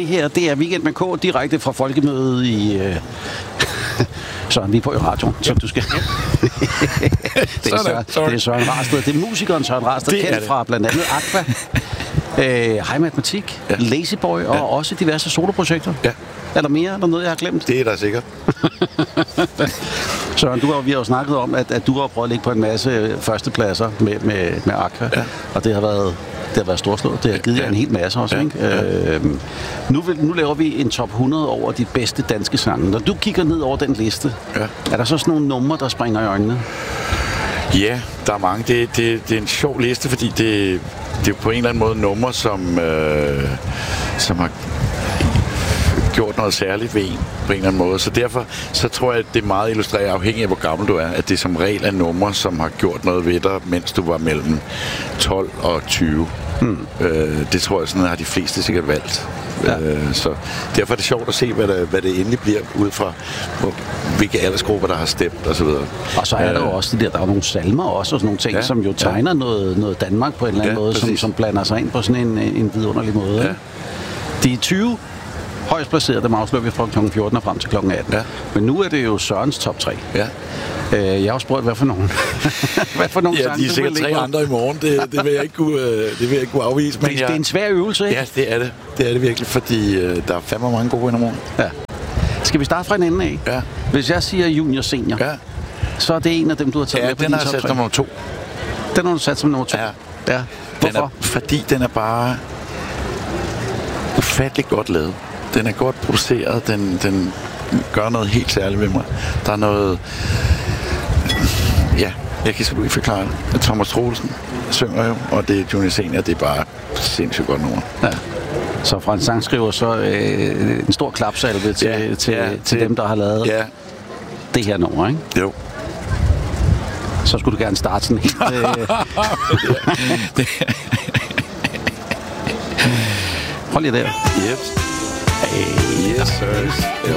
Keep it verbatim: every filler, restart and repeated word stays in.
Det her, det er Weekend med K, direkte fra Folkemødet i... Øh... Søren, vi er på i radioen, som du skal. det, er Søren, det er Søren Rasted. Det er musikeren Søren Rasted, kendt fra blandt andet Aqua, øh, High Matematik, ja. Lazyboy og ja. også diverse soloprojekter. Ja. Er der mere? Er der noget, jeg har glemt? Det er der sikkert. Søren, du har, vi har jo snakket om, at, at du har prøvet at ligge på en masse førstepladser med, med, med Aqua, ja. og det har været... Det har været storslået. Det har givet jer en hel masse også, ja, ikke? Ja. Øhm, nu, vil, nu laver vi en top hundrede over de bedste danske sange. Når du kigger ned over den liste, ja. er der så sådan nogle numre, der springer i øjnene? Ja, der er mange. Det, det, det er en sjov liste, fordi det, det er på en eller anden måde numre, som, øh, som har gjort noget særligt ved en på en eller anden måde. Så derfor så tror jeg, at det er meget illustreret, afhængig af hvor gammel du er, at det som regel er numre, som har gjort noget ved dig, mens du var mellem tolv og tyve. Hmm. Øh, det tror jeg, sådan har de fleste sikkert valgt. Ja. Øh, så derfor er det sjovt at se, hvad, der, hvad det endelig bliver, ud fra hvor, hvilke aldersgrupper, der har stemt osv. Og, og så er der jo øh, også de der, der er nogle salmer også, og sådan nogle ting, ja, som jo tegner ja. noget, noget Danmark på en eller anden ja, måde, som, som blander sig ind på sådan en, en vidunderlig måde. Ja. De er tyve højst placeret, dem afslører vi fra klokken fjorten og frem til klokken atten. Ja. Men nu er det jo Sørens top tre. Ja. Øh, jeg har også spurgt, hvad for nogen? hvad for nogle ja, sange, de er sikkert tre andre i morgen. Det, det, vil jeg ikke kunne, det vil jeg ikke kunne afvise. Men det, jeg, det er en svær øvelse, ikke? Ja, det er det. Det er det virkelig, fordi øh, der er fandme mange gode i morgen. Ja. Skal vi starte fra en ende af? Ja. Hvis jeg siger junior senior, ja. så er det en af dem, du har taget ja, med på din din top tre. Ja, den har jeg sat som nummer to. Den har du sat som nummer to? Ja. ja. Hvorfor? Er, fordi den er bare ufatteligt godt lavet. Den er godt produceret, den, den gør noget helt særligt ved mig. Der er noget... Ja, jeg kan sgu ikke forklare det. Thomas Troelsen synger jo, og det er Junior Senior, det er bare sindssygt godt nummer. Ja. Så fra en sangskriver, så øh, en stor klapsalve til, ja, til, ja, til dem, der har lavet ja. det her nummer, ikke? Jo. Så skulle du gerne starte sådan helt... Øh... Hold lige der. Yep. Hey, yes, sir.